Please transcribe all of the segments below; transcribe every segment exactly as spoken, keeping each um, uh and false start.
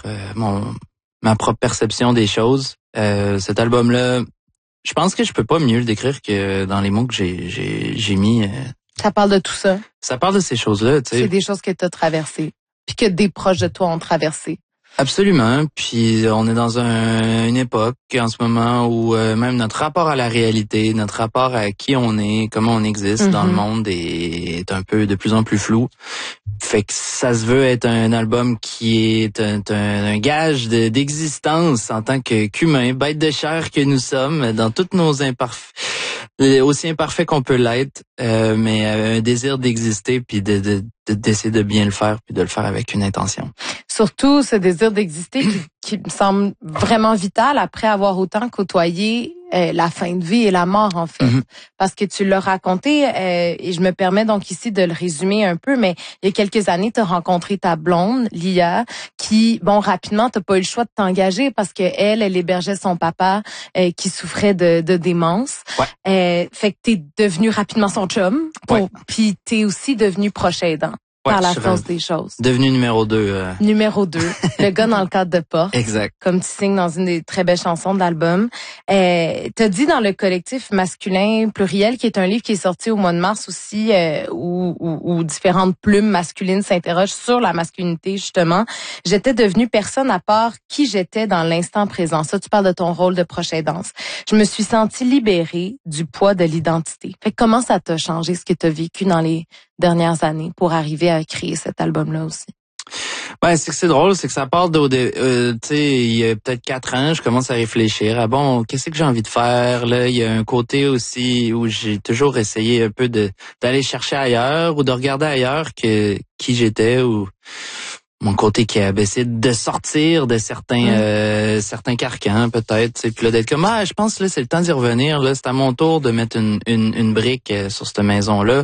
euh, mon ma propre perception des choses. Euh, cet album-là, je pense que je peux pas mieux le décrire que dans les mots que j'ai j'ai j'ai mis. Euh, ça parle de tout ça. Ça parle de ces choses-là, tu sais. C'est des choses que tu as traversées, puis que des proches de toi ont traversées. Absolument. Puis on est dans un, une époque en ce moment où euh, même notre rapport à la réalité, notre rapport à qui on est, comment on existe mm-hmm. dans le monde est, est un peu de plus en plus flou. Fait que ça se veut être un album qui est un, un, un gage de, d'existence en tant que, qu'humain, bête de chair que nous sommes, dans toutes nos imparfaits, aussi imparfait qu'on peut l'être, euh, mais un désir d'exister puis de, de, de d'essayer de bien le faire puis de le faire avec une intention. Surtout ce désir d'exister qui, qui me semble vraiment vital après avoir autant côtoyé euh, la fin de vie et la mort en fait, mm-hmm. parce que tu l'as raconté euh, et je me permets donc ici de le résumer un peu, mais il y a quelques années tu as rencontré ta blonde Lia qui bon rapidement t'as pas eu le choix de t'engager parce que elle elle hébergeait son papa euh, qui souffrait de, de démence. Ouais. Euh, fait que t'es devenu rapidement son chum, pour, ouais. Puis t'es aussi devenu proche aidant. Ouais, par la force des choses. Devenu numéro deux. Euh... Numéro deux. Le gars dans le cadre de porte. Exact. Comme tu signes dans une des très belles chansons de l'album. Euh, t'as dit dans le collectif masculin pluriel, qui est un livre qui est sorti au mois de mars aussi, euh, où, où, où différentes plumes masculines s'interrogent sur la masculinité, justement. J'étais devenue personne à part qui j'étais dans l'instant présent. Ça, tu parles de ton rôle de proche aidance. Je me suis sentie libérée du poids de l'identité. Fait que comment ça t'a changé ce que t'as vécu dans les dernières années pour arriver à créer cet album-là aussi? Ben, c'est que c'est drôle, c'est que ça part de, euh, tu sais, il y a peut-être quatre ans, je commence à réfléchir. Ah bon, qu'est-ce que j'ai envie de faire? Là, il y a un côté aussi où j'ai toujours essayé un peu de d'aller chercher ailleurs ou de regarder ailleurs que qui j'étais ou mon côté qui a essayé de sortir de certains mmh. euh, certains carcans peut-être, c'est puis là d'être comme ah je pense là c'est le temps d'y revenir, là c'est à mon tour de mettre une une, une brique euh, sur cette maison là.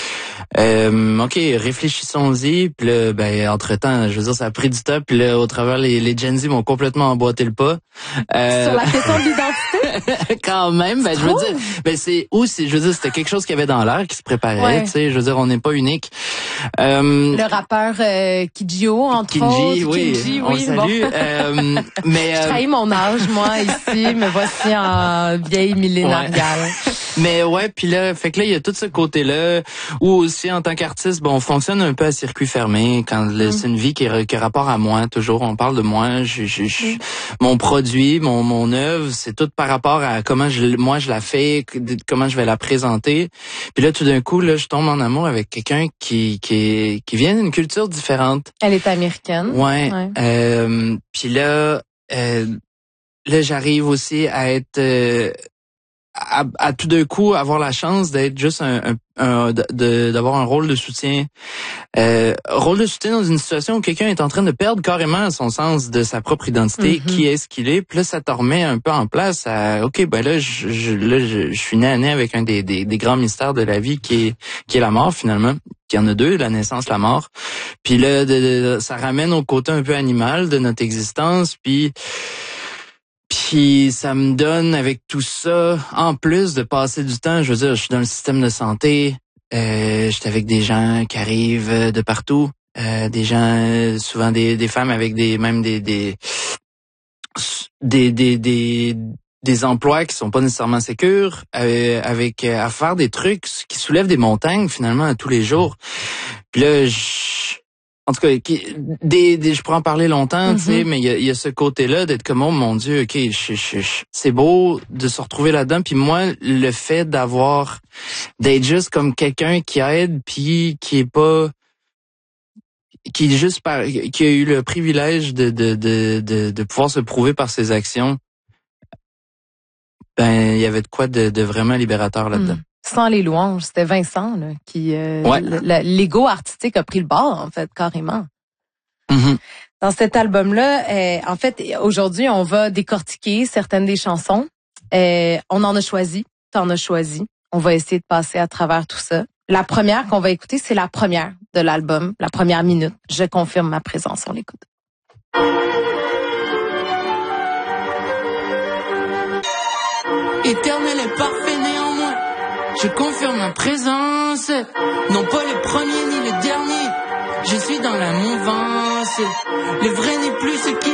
Euh, ok, réfléchissons-y. Puis là, ben entre-temps, je veux dire, ça a pris du temps. Puis là, au travers, les, les Gen Z m'ont complètement emboîté le pas. Euh... Sur la question de l'identité? Quand même, ben je veux dire, ben c'est où, c'est, je veux dire, c'était quelque chose qu'il y avait dans l'air qui se préparait. Ouais. Tu sais, je veux dire, on n'est pas unique. Euh... Le rappeur euh, Kidjo, entre Kinji, autres. Oui, Kinji, on oui, le salue. Bon. euh, mais euh... je trahis mon âge, moi ici, me voici en vieille millénariale. Ouais. Mais ouais, puis là, fait que là, il y a tout ce côté-là où aussi en tant qu'artiste, bon, on fonctionne un peu à circuit fermé. Quand le, mm. c'est une vie qui a, qui a rapport à moi, toujours, on parle de moi. Je, je, je, mm. Mon produit, mon mon œuvre, c'est tout par rapport à comment je, moi je la fais, comment je vais la présenter. Puis là, tout d'un coup, là, je tombe en amour avec quelqu'un qui qui qui vient d'une culture différente. Elle est américaine. Ouais. ouais. Euh, puis là, euh, là, j'arrive aussi à être euh, À, à tout d'un coup avoir la chance d'être juste un, un, un de, d'avoir un rôle de soutien, euh, rôle de soutien dans une situation où quelqu'un est en train de perdre carrément son sens de sa propre identité, mm-hmm. qui est-ce qu'il est. Puis là, ça te remet un peu en place. À, ok, ben là, je, je là, je, je suis né à né avec un des, des, des grands mystères de la vie qui est qui est la mort finalement. Il y en a deux, la naissance, la mort. Puis là, de, de, ça ramène au côté un peu animal de notre existence. Puis Puis ça me donne avec tout ça, en plus de passer du temps, je veux dire, je suis dans le système de santé, euh, j'étais avec des gens qui arrivent de partout, euh, des gens, souvent des, des femmes avec des même des des des des des, des emplois qui sont pas nécessairement sécures, euh, avec à faire des trucs qui soulèvent des montagnes finalement à tous les jours. Puis là, je En tout cas, des, des, je pourrais en parler longtemps, mm-hmm. tu sais, mais il y a, y a ce côté-là d'être comme, oh mon Dieu, ok, je, je, je, c'est beau de se retrouver là-dedans. Puis moi, le fait d'avoir, d'être juste comme quelqu'un qui aide, puis qui est pas, qui est juste par, qui a eu le privilège de, de, de, de, de pouvoir se prouver par ses actions, ben, il y avait de quoi de, de vraiment libérateur là-dedans. Mm. Sans les louanges, c'était Vincent là, qui euh, ouais. l'ego artistique a pris le bord en fait carrément. Mm-hmm. Dans cet album-là, euh, en fait, aujourd'hui, on va décortiquer certaines des chansons. Euh, on en a choisi, t'en as choisi. On va essayer de passer à travers tout ça. La première qu'on va écouter, c'est la première de l'album, la première minute. Je confirme ma présence, on l'écoute. Éternel et parfait néanmoins. Je confirme ma présence, non pas le premier ni le dernier. Je suis dans la mouvance. Le vrai n'est plus ce qui